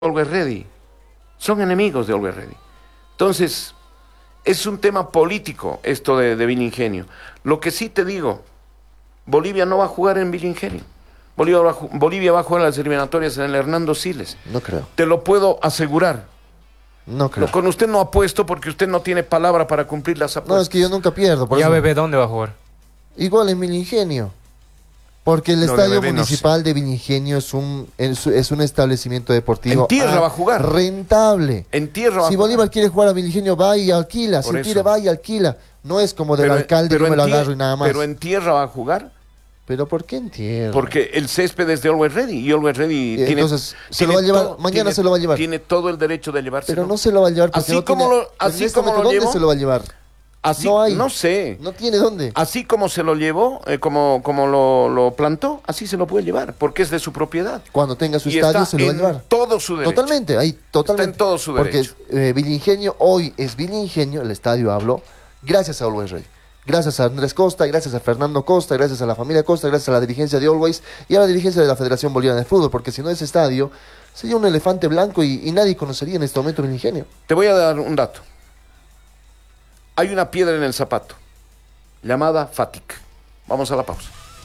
Always Ready. Son enemigos de Always Ready. Entonces, es un tema político esto de Villa Ingenio. Lo que sí te digo, Bolivia no va a jugar en Villa Ingenio. Bolivia va a jugar las eliminatorias en el Hernando Siles. No creo. Te lo puedo asegurar. No creo. Con usted no apuesto porque usted no tiene palabra para cumplir las apuestas. No, es que yo nunca pierdo. ¿Ya Bebé dónde va a jugar? Igual en Villa Ingenio. Porque el No, estadio Bebé, municipal no sé. de Villa Ingenio es un establecimiento deportivo En tierra va a jugar. rentable. En tierra va Si a jugar. Bolívar quiere jugar a Villa Ingenio, va y alquila. Por Si eso. quiere, va y alquila. No es como del Pero- alcalde, pero yo me lo en tie- agarro y nada más. Pero en tierra va a jugar ¿Pero por qué en tierra? porque el césped es de Always Ready y Always Ready tiene. Entonces, se lo va a llevar, mañana se lo va a llevar. Tiene todo el derecho de llevárselo. Pero no se lo va a llevar porque Así no como tiene... lo- así Honestamente, como lo ¿dónde llevó? se lo va a llevar? Así, no hay. no sé. No tiene dónde. Así como se lo llevó, como lo plantó, así se lo puede llevar, porque es de su propiedad. Cuando tenga su Y estadio está se lo va a en llevar. todo su derecho. Totalmente, ahí, totalmente. Está en todo su derecho. Porque Villa Ingenio hoy es Villa Ingenio, el estadio habló, gracias a Always Ready. Gracias a Andrés Costa, gracias a Fernando Costa, gracias a la familia Costa, gracias a la dirigencia de Always y a la dirigencia de la Federación Boliviana de Fútbol, porque si no ese estadio sería un elefante blanco y nadie conocería en este momento Villa Ingenio. Te voy a dar un dato. Hay una piedra en el zapato, llamada Fatic. Vamos a la pausa.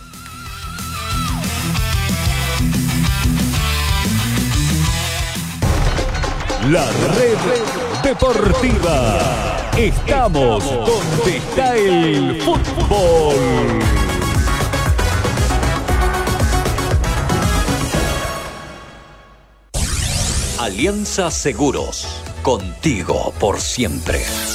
La red deportiva. Estamos donde está el fútbol. Alianza Seguros. Contigo por siempre.